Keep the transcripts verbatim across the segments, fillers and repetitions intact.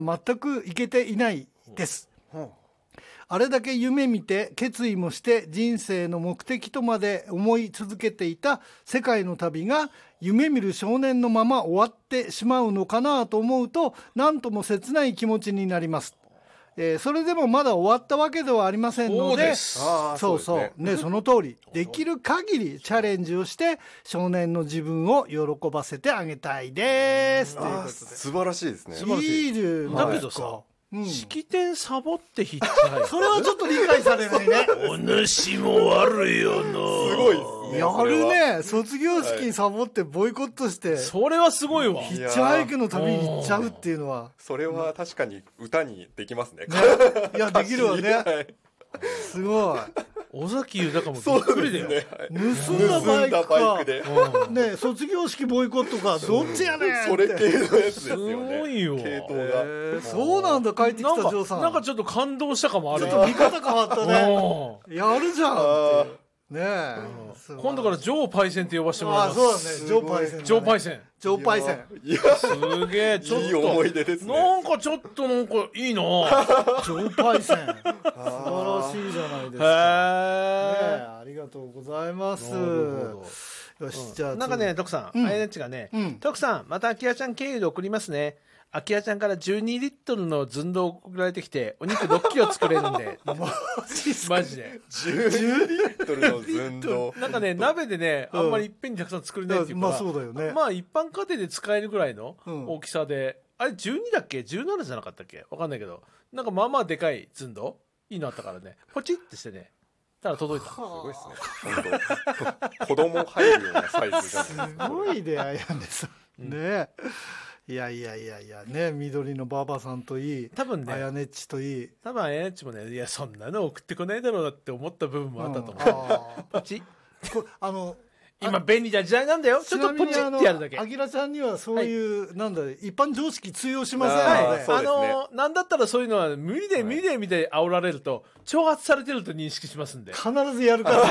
全くいけていないです。あれだけ夢見て決意もして人生の目的とまで思い続けていた世界の旅が夢見る少年のまま終わってしまうのかなと思うと、なんとも切ない気持ちになります。えー、それでもまだ終わったわけではありませんので、そうそうそうね、ね、その通りできる限りチャレンジをして少年の自分を喜ばせてあげたいですということで、 素晴らしいですね。 いいじゃないですか。 だけどさ、うん、式典サボって弾いてないそれはちょっと理解されないね。 お主も悪いよな。すごいですね。 やるね。卒業式サボってボイコットして、はい、 それはすごいわ。 ヒッチハイクの旅に行っちゃうっていうのは、 それは確かに歌にできますね。ね、 いやできるわね。はい、すごい。 尾崎豊もびっくりだよ、ね、はい、 盗んだバイクかで、ね、卒業式ボイコットかどっちやねんって、 それ系のやつですよね。 すごいよ系統が、 えー、そうなんだ。帰ってきたジョーさん、 なんかちょっと感動したかも。あるちょっと見方変わったね。やるじゃんってねえ、 うん、今度からジョーパイセンって呼ばせてもらいます。 ああ、そうだね。ジョーパイセン、ね、 ジョーパイセンジョーパイセン。 いや、 すげえ、ちょっといい思い出ですね。 なんかちょっとなんかいいな。ジョーパイセン素晴らしいじゃないですか。へえ、ね、ありがとうございます。よし、うん、じゃあなんかね、徳さん、うん、あやねちがね、うん、徳さんまたあきらちゃん経由で送りますね。あきらちゃんからじゅうにリットルの寸胴送られてきて、お肉ろっキロ作れるんで。マジでじゅうにリットルの寸胴なんかね、鍋でね、あんまりいっぺんにたくさん作れないっていうか、 まあそうだよね。 まあ一般家庭で使えるぐらいの大きさで、うん、あれじゅうにだっけじゅうななじゃなかったっけわかんないけど、なんかまあまあでかい寸胴いいのあったからね、ポチってしてね、ただ届いた。すごいですね。本当子供入るようなサイズじゃないですか。 すごい出会いなんですね。いやいやいやいやね、緑のばばさんといい、 多分ね、 あやねっちといい、 多分あやねっちもね、いやそんなの送ってこないだろうなって思った部分もあったと思う。ポチあの今便利な時代なんだよ。ちょっとポチってやるだけ。 あきらちゃんにはそういう、はい、なんだ一般常識通用しませんので、 はい、あのー、なんだったらそういうのは無理で無理でみたいに煽られると挑発されてると認識しますんで、 必ずやるから、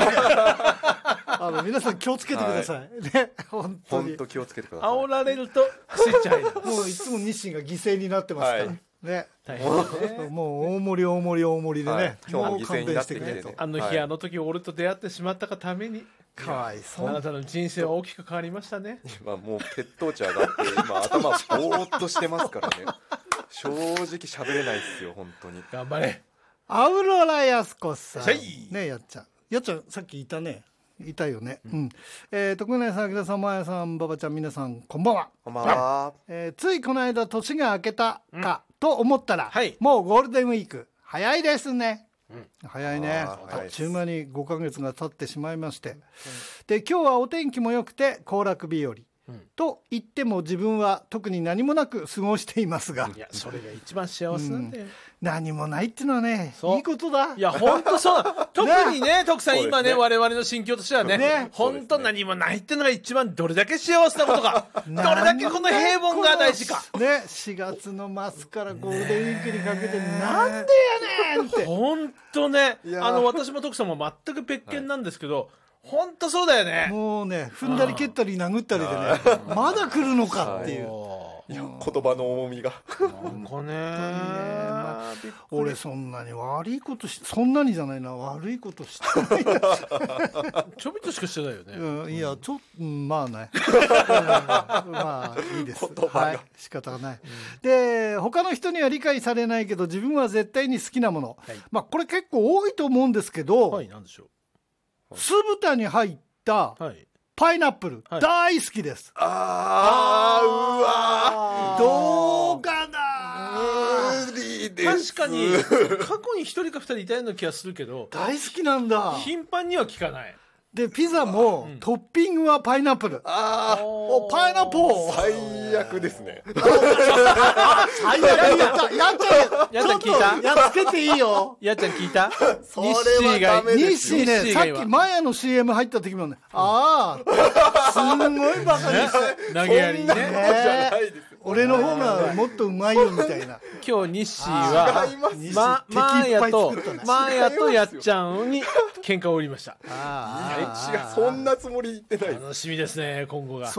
あの皆さん気をつけてください、はい、ね、本当に本当気をつけてください。 煽られるとスイッチ入る。 もういつも日清が犠牲になってますから、はい、ね、 大変ね。 もう大盛り大盛り大盛りでね、はい、 今日も犠牲になってきて、ね、 あの日、はい、あの時俺と出会ってしまったがために、 かわいそう。 あなたの人生は大きく変わりましたね。 今もう血糖値上がって今頭ぼーっとしてますからね。正直喋れないですよ本当に。 頑張れ。 アウロラやすこさんね、やっちゃんやっちゃんさっきいたね、いたよね、うん、うん、えー、徳永さん、あきらさん、まやさん、ばばちゃん、皆さんこんばんは。 こんばんは、 えー、ついこの間年が明けたか、うん、と思ったら、 はい、 もうゴールデンウィーク早いですね、うん、早いね。あっちゅう間にごかげつが経ってしまいまして、うん、で今日はお天気も良くて行楽日和、うん、と言っても自分は特に何もなく過ごしていますが、 いやそれが一番幸せなんだよ、うん、 何もないっていうのはね、いいことだ。 いや本当そうだ。特にね徳さん、今ね我々の心境としてはね、ね、本当何もないっていうのが一番どれだけ幸せなことかどれだけこの平凡が大事かね。しがつの末からゴールデンウィークにかけて、ね、なんでやねんって本当ね。あの私も徳さんも全く別件なんですけど、はい、本当そうだよね。 もうね、踏んだり蹴ったり殴ったりでね、まだ来るのかっていう、 いや言葉の重みがなんかね、まあ、 俺そんなに悪いことしそんなにじゃないな、悪いことしてないちょびっとしかしてないよね、 うん、いやちょっと、うん、まあね、うん、まあいいです、はい、仕方がない、うん、で他の人には理解されないけど自分は絶対に好きなもの、はい、まあこれ結構多いと思うんですけど、 はい、なんでしょう、 酢豚に入ったパイナップル、はい、大好きです。 あー、うわどうかな。 無理です。 確かに過去に一人か二人いたような気がするけど大好きなんだ。 頻繁には聞かない。 でピザもトッピングはパイナップル。 ああ、 おパイナップル最悪ですね。 最悪。やったやったやった聞いた。 やっつけていいよ。 やっちゃん聞いた。 それはダメですよ。 日誌ね、さっきマヤの シーエム 入った時もね、ああすんごいバカにして投げやりね。 俺の方がもっとうまいよみたいな。 今日日誌はまマーヤとマーヤとやっちゃんに喧嘩を売りました。 ああ、そんなつもり言ってない。 楽しみですね今後が。 そっ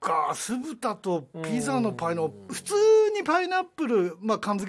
か、酢豚とピザのパイの普通にパイナップル、まあ、缶詰